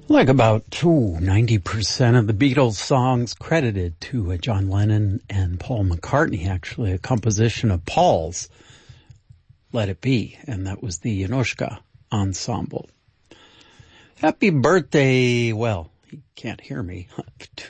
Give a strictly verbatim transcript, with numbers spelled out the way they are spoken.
Like about ooh, ninety percent of the Beatles songs credited to uh, John Lennon and Paul McCartney, actually a composition of Paul's, Let It Be, and that was the Yanushka Ensemble. Happy birthday, well, he can't hear me,